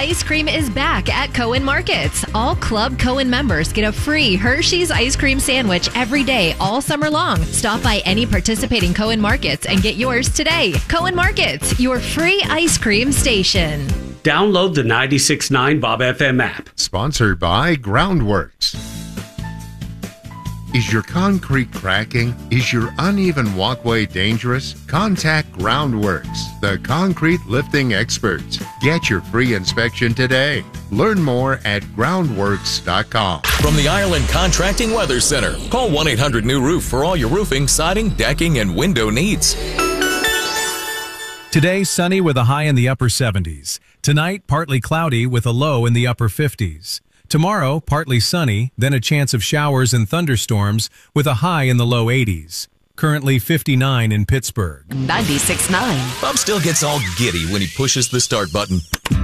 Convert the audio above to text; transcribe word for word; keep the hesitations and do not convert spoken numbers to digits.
ice cream is back at Cohen Markets. All Club Cohen members get a free Hershey's ice cream sandwich every day all summer long. Stop by any participating Cohen Markets and get yours today. Cohen Markets, your free ice cream station. Download the ninety-six point nine Bob F M app. Sponsored by Groundworks. Is your concrete cracking? Is your uneven walkway dangerous? Contact Groundworks, the concrete lifting experts. Get your free inspection today. Learn more at groundworks dot com. From the Ireland Contracting Weather Center, call one eight hundred new roof for all your roofing, siding, decking, and window needs. Today, sunny with a high in the upper seventies. Tonight, partly cloudy with a low in the upper fifties. Tomorrow, partly sunny, then a chance of showers and thunderstorms with a high in the low eighties. Currently fifty-nine in Pittsburgh. ninety-six point nine. Bob still gets all giddy when he pushes the start button.